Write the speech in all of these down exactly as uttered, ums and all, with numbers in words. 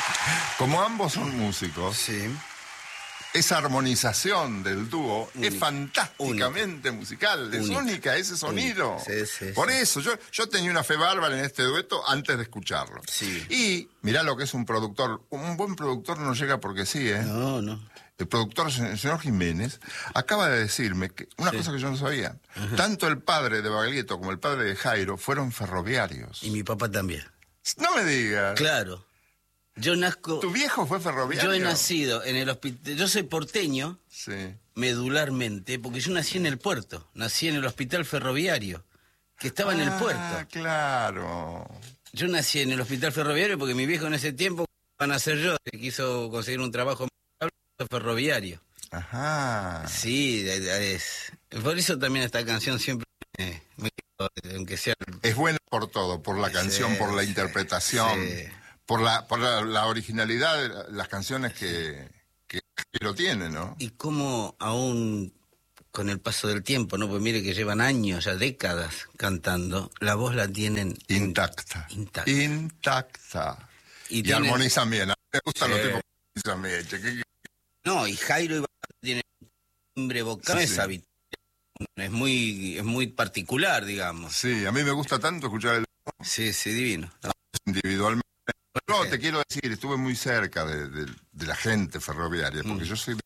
Como ambos son músicos, Sí. esa armonización del dúo Única. es fantásticamente musical, es Única. única ese sonido. Sí, sí, Por sí. eso, yo, yo tenía una fe bárbara en este dueto antes de escucharlo. Sí. Y mirá lo que es un productor. Un buen productor no llega porque sí, ¿eh? No, no. El productor, el señor Jiménez, acaba de decirme que una Sí. cosa que yo no sabía. Tanto el padre de Baglietto como el padre de Jairo fueron ferroviarios. Y mi papá también. No me digas. Claro. Yo nazco... ¿Tu viejo fue ferroviario? Yo he nacido en el hospital... Yo soy porteño, Sí. medularmente, porque yo nací en el puerto. Nací en el hospital ferroviario, que estaba en el puerto. Ah, claro. Yo nací en el hospital ferroviario porque mi viejo en ese tiempo, van a ser yo, que quiso conseguir un trabajo ferroviario. Ajá. Sí, es, por eso también esta canción siempre me, me quedó, aunque sea... Es buena por todo, por la canción, Sí, por la sí, interpretación, sí. por la por la, la originalidad de las canciones que, que lo tiene, ¿no? Y cómo aún con el paso del tiempo, ¿no? Pues mire que llevan años, ya décadas cantando, la voz la tienen Intacta. Intacta. Intacta. Y Y, tienen- armonizan bien. A mí me gustan Sí. los tipos que armonizan bien. che, que- que- No, y Jairo Ibarra tiene un timbre vocal, no Sí, es sí. habitual, es muy, es muy particular, digamos. Sí, a mí me gusta tanto escuchar el Sí, sí, divino. No, individualmente. No, sí. te quiero decir, estuve muy cerca de, de- de la gente ferroviaria, porque Mm. yo soy de...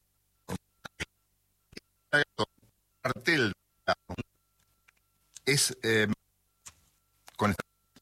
cartel es eh, con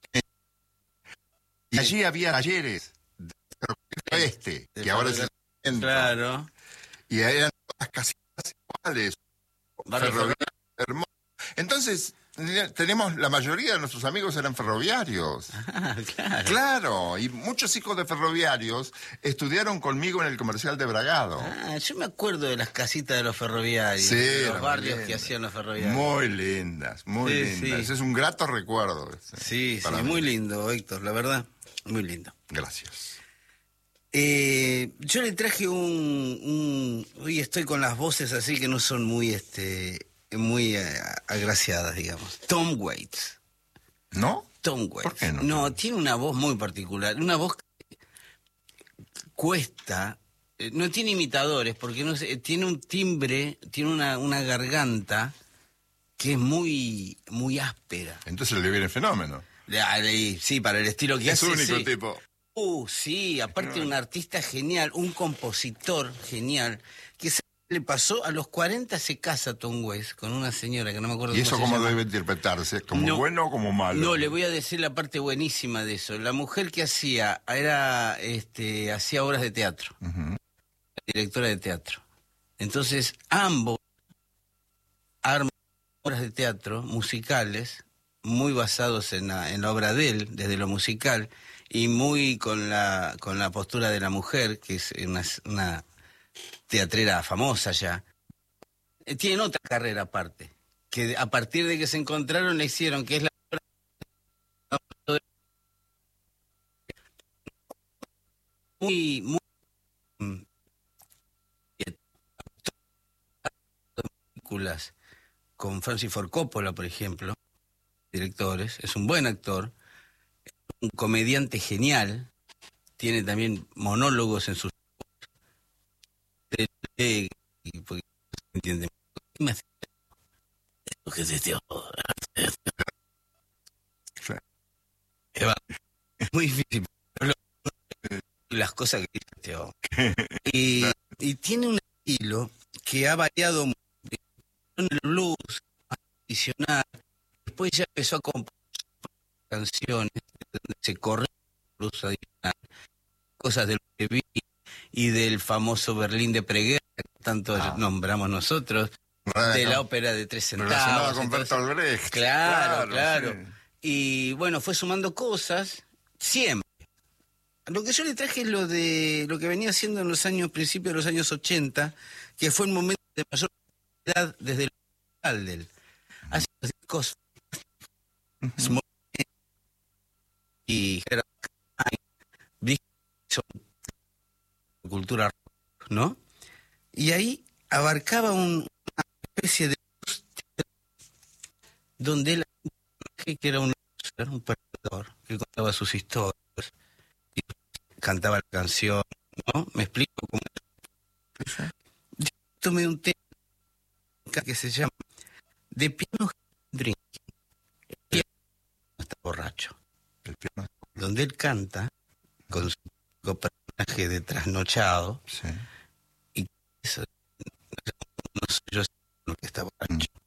y allí había talleres de ferrocarril oeste, De que ahora es el ferrocarril- centro, Claro. y eran todas casitas iguales, Barrio ferroviarias, hermosas. Entonces, tenemos, la mayoría de nuestros amigos eran ferroviarios. Ah, claro. Claro, y muchos hijos de ferroviarios estudiaron conmigo en el comercial de Bragado. Ah, yo me acuerdo de las casitas de los ferroviarios, Sí, de eran los barrios muy que lindas. hacían los ferroviarios. Muy lindas, muy Sí, lindas. sí. Es un grato recuerdo. ese, Sí, sí, para mí. muy lindo, Héctor, la verdad, muy lindo. Gracias. Eh, yo le traje un, un... Hoy estoy con las voces así que no son muy, este, muy eh, agraciadas, digamos. Tom Waits. ¿No? Tom Waits. ¿Por qué no? No, tiene una voz muy particular, una voz que cuesta, eh, no tiene imitadores, porque no sé, tiene un timbre, tiene una, una garganta que es muy, muy áspera. Entonces le viene fenómeno. Ah, y sí, para el estilo que Es hace, único sí. tipo. Uh, sí, aparte un artista genial, un compositor genial, que se le pasó a los cuarenta se casa Tom Waits con una señora que no me acuerdo ¿Y eso cómo se cómo llama. debe interpretarse? ¿Como No. bueno o como malo? No, le voy a decir la parte buenísima de eso. La mujer que hacía, era, este, hacía obras de teatro, Ujú. directora de teatro. Entonces, ambos arman obras de teatro musicales, muy basados en la, en la obra de él, desde lo musical, y muy con la, con la postura de la mujer, que es una, una teatrera famosa ya. Eh, Tienen otra carrera aparte, que a partir de que se encontraron le hicieron, que es la muy, muy mm, películas con Francis Ford Coppola, por ejemplo, directores, es un buen actor, un comediante genial, tiene también monólogos en sus... Eh, y porque no se entiende. ¿Qué me hace? ¿Qué es esto? Sí. Eva, es muy difícil. pero lo- Las cosas que dice este hombre. Y, y tiene un estilo que ha variado mucho. En el blues, más tradicional. Después ya empezó a componer canciones donde se corre el blues tradicional. Cosas del que vi y del famoso Berlín de Preguerra, que tanto Ah. nombramos nosotros, de la ópera de tres Relacionada centavos. con entonces- Bertolt Brecht. Claro, claro. sí. Y bueno, fue sumando cosas, siempre. Lo que yo le traje es lo de lo que venía haciendo en los años, principios de los años ochenta, que fue un momento de mayor edad desde el local de él. Hace los discos Small y Gerard Way, discos de cultura rock, ¿no? Y ahí abarcaba un- una especie de donde él que era un, un perdedor que contaba sus historias y cantaba la canción, ¿no? ¿Me explico cómo? Yo tomé un tema que se llama The Piano Drinking. El piano está borracho. El piano. Donde él canta con su personaje de trasnochado. Sí. Y eso, no sé yo lo que está borracho.